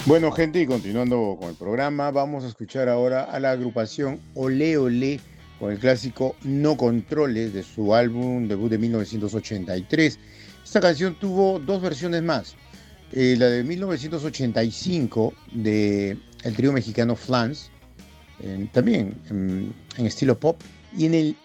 Bueno, gente, y continuando con el programa, vamos a escuchar ahora a la agrupación Olé Olé con el clásico No Controles de su álbum debut de 1983. Esta canción tuvo dos versiones más. La de 1985 de el trío mexicano Flans, también en estilo pop, y en el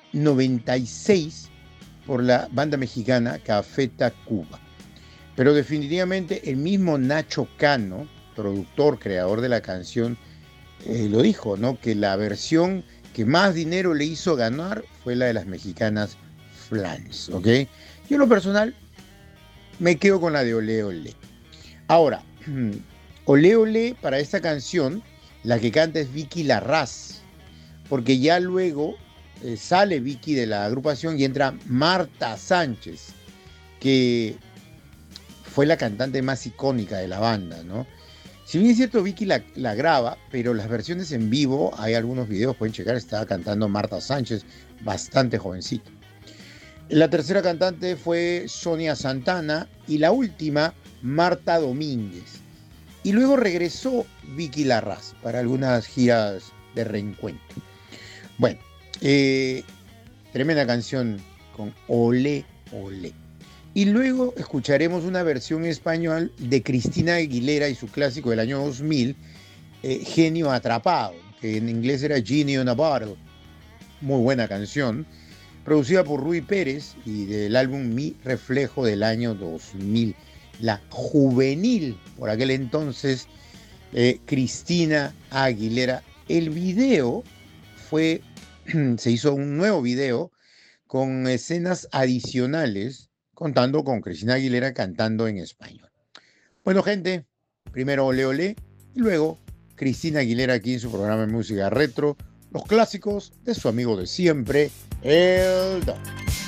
96 por la banda mexicana Café Tacuba. Pero definitivamente el mismo Nacho Cano, productor, creador de la canción, lo dijo, ¿no? Que la versión que más dinero le hizo ganar fue la de las mexicanas Flans, ¿ok? Yo en lo personal me quedo con la de Olé Olé. Ahora, Olé Olé para esta canción, la que canta es Vicky Larraz, porque ya luego sale Vicky de la agrupación y entra Marta Sánchez, que fue la cantante más icónica de la banda, ¿no? Si bien es cierto, Vicky la graba, pero las versiones en vivo, hay algunos videos, pueden checar, estaba cantando Marta Sánchez, bastante jovencita. La tercera cantante fue Sonia Santana y la última, Marta Domínguez. Y luego regresó Vicky Larraz para algunas giras de reencuentro. Bueno, tremenda canción con Olé, Olé. Y luego escucharemos una versión en español de Cristina Aguilera y su clásico del año 2000, Genio Atrapado, que en inglés era Genie in a Bottle. Muy buena canción, producida por Rui Pérez y del álbum Mi Reflejo del año 2000. La juvenil, por aquel entonces, Cristina Aguilera. El video fue, se hizo un nuevo video con escenas adicionales, contando con Cristina Aguilera cantando en español. Bueno, gente, primero Ole Ole y luego Cristina Aguilera aquí en su programa de música retro, los clásicos de su amigo de siempre, el Don.